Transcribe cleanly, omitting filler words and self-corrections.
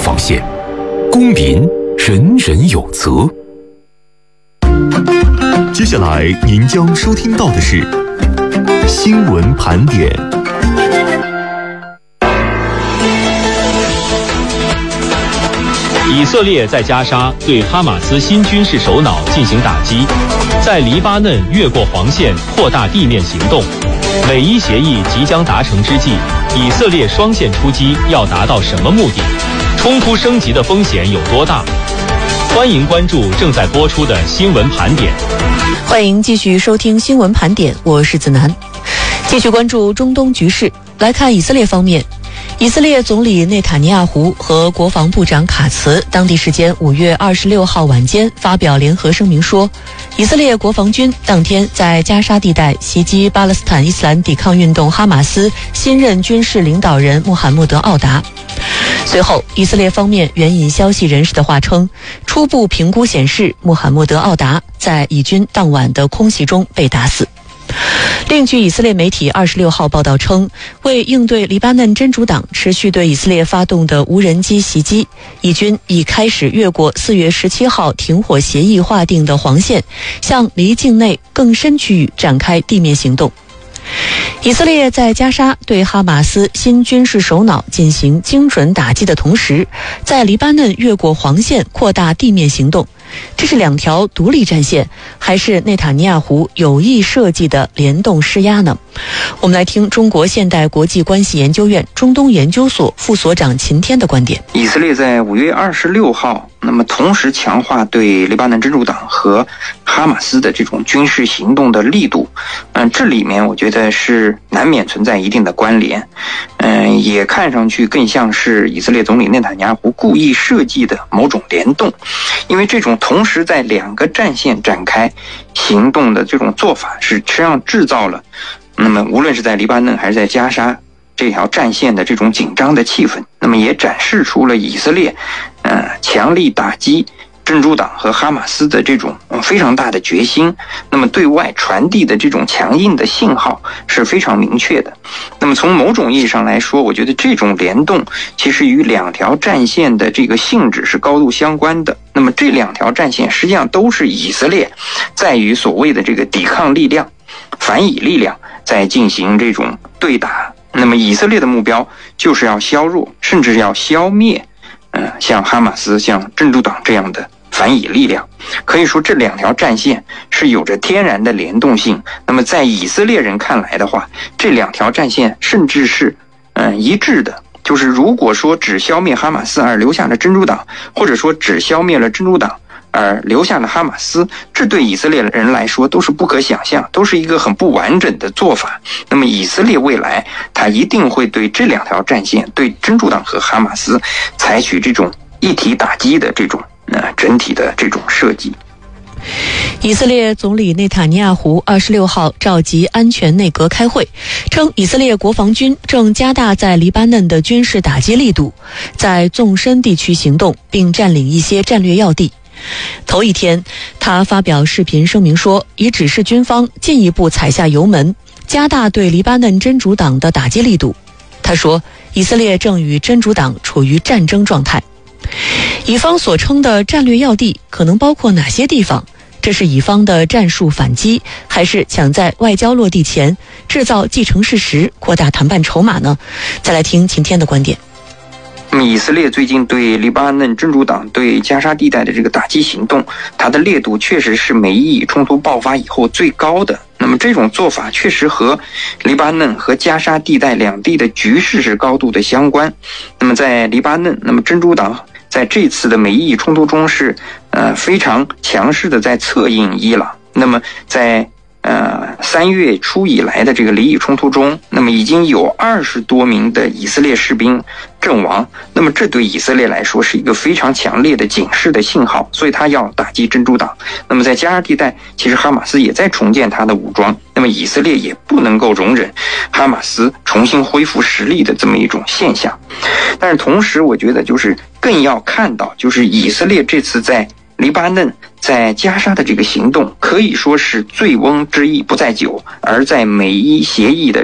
防线，公民人人有责。 接下来您将收听到的是新闻盘点。 以色列在加沙对哈马斯新军事首脑进行打击，在黎巴嫩越过黄线扩大地面行动。美伊协议即将达成之际，以色列双线出击要达到什么目的？冲突升级的风险有多大？欢迎关注正在播出的新闻盘点。 欢迎继续收听新闻盘点，我是子楠。继续关注中东局势，来看以色列方面。以色列总理内塔尼亚胡和国防部长卡茨当地时间5月26号晚间发表联合声明说，以色列国防军当天在加沙地带袭击巴勒斯坦伊斯兰抵抗运动哈马斯新任军事领导人穆罕默德·奥达。随后，以色列方面援引消息人士的话称，初步评估显示穆罕默德·奥达在以军当晚的空袭中被打死。另据以色列媒体26号报道称，为应对黎巴嫩真主党持续对以色列发动的无人机袭击，以军已开始越过4月17号停火协议划定的黄线，向离境内更深区域展开地面行动。以色列在加沙对哈马斯新军事首脑进行精准打击的同时，在黎巴嫩越过黄线扩大地面行动。这是两条独立战线，还是内塔尼亚胡有意设计的联动施压呢？我们来听中国现代国际关系研究院中东研究所副所长秦天的观点。 以色列在5月26号，那么同时强化对黎巴嫩真主党和哈马斯的这种军事行动的力度，这里面我觉得是难免存在一定的关联，也看上去更像是以色列总理内塔尼亚胡故意设计的某种联动，因为这种同时在两个战线展开行动的这种做法，是实际上制造了，那么无论是在黎巴嫩还是在加沙这条战线的这种紧张的气氛，那么也展示出了以色列强力打击真主党和哈马斯的这种非常大的决心，那么对外传递的这种强硬的信号是非常明确的。那么从某种意义上来说，我觉得这种联动其实与两条战线的这个性质是高度相关的。那么这两条战线实际上都是以色列在与所谓的这个抵抗力量、反以力量在进行这种对打。那么以色列的目标就是要削弱，甚至要消灭像哈马斯、像真主党这样的反以力量。可以说这两条战线是有着天然的联动性。那么在以色列人看来的话，这两条战线甚至是一致的，就是如果说只消灭哈马斯而留下了真主党，或者说只消灭了真主党而留下了哈马斯，这对以色列人来说都是不可想象，都是一个很不完整的做法。那么以色列未来他一定会对这两条战线，对真主党和哈马斯采取这种一体打击的这种整体的这种设计。 以色列总理内塔尼亚胡26号召集安全内阁开会，称以色列国防军正加大在黎巴嫩的军事打击力度，在纵深地区行动，并占领一些战略要地。头一天，他发表视频声明说，已指示军方进一步踩下油门，加大对黎巴嫩真主党的打击力度。他说，以色列正与真主党处于战争状态。以方所称的战略要地可能包括哪些地方？这是以方的战术反击，还是抢在外交落地前制造既成事实，扩大谈判筹码呢？再来听秦天的观点。 那么以色列最近对黎巴嫩真主党对加沙地带的这个打击行动，它的烈度确实是美伊冲突爆发以后最高的。那么这种做法确实和黎巴嫩和加沙地带两地的局势是高度的相关。那么在黎巴嫩，那么真主党在这次的美伊冲突中是非常强势的在策应伊朗。那么在3月初以来的这个黎以冲突中，那么已经有20多名的以色列士兵阵亡。那么这对以色列来说是一个非常强烈的警示的信号，所以他要打击真主党。那么在加沙地带，其实哈马斯也在重建他的武装，那么以色列也不能够容忍哈马斯重新恢复实力的这么一种现象。但是同时我觉得就是更要看到，就是以色列这次在黎巴嫩在加沙的这个行动可以说是醉翁之意不在酒，而在美伊协议的